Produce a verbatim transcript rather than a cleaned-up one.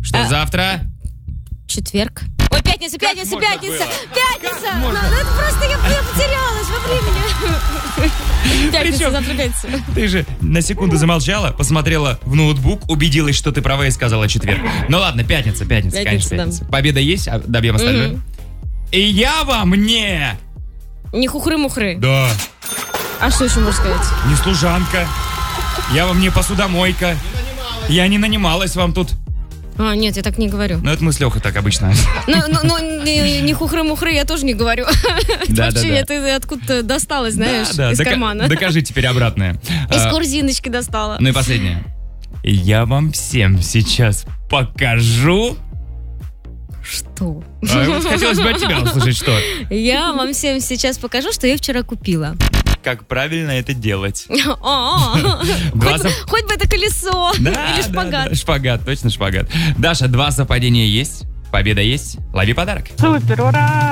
Что А- завтра? Четверг. Ой, пятница, пятница, можно пятница, было? пятница. Как Ну, можно? ну, это просто я, я потерялась во времени. Пятница, Причем- завтра пятница. Ты же на секунду замолчала, посмотрела в ноутбук, убедилась, что ты права и сказала четверг. Ну ладно, пятница, пятница, Пятница, конечно, да. пятница. Победа есть, а добьем остальное. Мгм. И я вам не... Не хухры-мухры. Да, А что еще можно сказать? не служанка. Я вам не посудомойка. Я не нанималась вам тут. А, нет, я так не говорю. Ну, это мы с Лехой так обычно. Ну, ну, ну, не, не хухры-мухры я тоже не говорю. Да, Вообще, да, да. это откуда-то досталось, знаешь, Да, да, из дока- кармана. Докажи теперь обратное. Из А, корзиночки достала. Ну и последнее. Я вам всем сейчас покажу. Что? А, вот хотелось бы от тебя услышать, что. Я вам всем сейчас покажу, что я вчера купила. Как правильно это делать. О, Два Хоть бы- зап- хоть бы это колесо Да, или да, шпагат. да, шпагат, точно шпагат. Даша, два совпадения есть. Победа есть. Лови подарок. Супер, ура!